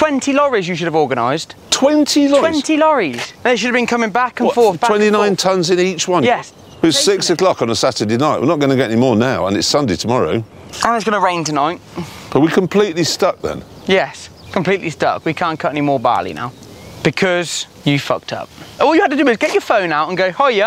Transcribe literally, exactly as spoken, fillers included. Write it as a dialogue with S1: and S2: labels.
S1: twenty lorries you should have organised.
S2: twenty lorries?
S1: twenty lorries. They should have been coming back and
S2: what,
S1: forth, back
S2: twenty-nine
S1: and forth.
S2: tonnes in each one?
S1: Yes.
S2: It's six o'clock on a Saturday night. We're not going to get any more now, and it's Sunday tomorrow.
S1: And it's going to rain tonight.
S2: But we're completely stuck then?
S1: Yes, completely stuck. We can't cut any more barley now because you fucked up. All you had to do was get your phone out and go, hiya,